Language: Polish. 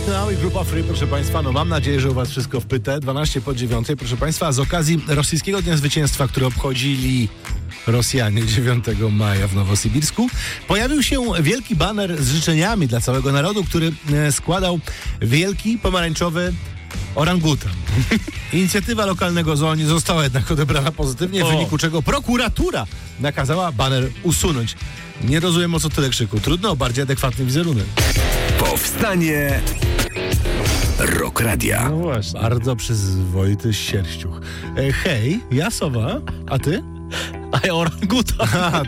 Now i Grupa Free, proszę Państwa, no mam nadzieję, że u Was wszystko w pyte. 12 po 9, proszę Państwa, z okazji rosyjskiego Dnia Zwycięstwa, który obchodzili Rosjanie 9 maja w Nowosibirsku, pojawił się wielki baner z życzeniami dla całego narodu, który składał wielki, pomarańczowy orangutan. Inicjatywa lokalnego zoo nie została jednak odebrana pozytywnie, w wyniku czego prokuratura nakazała baner usunąć. Nie rozumiem, o co tyle krzyku. Trudno o bardziej adekwatny wizerunek. Powstanie Rock Radia. No właśnie. Bardzo przyzwoity sierściuch. Hej, ja Sowa, a ty? A ja orangutan.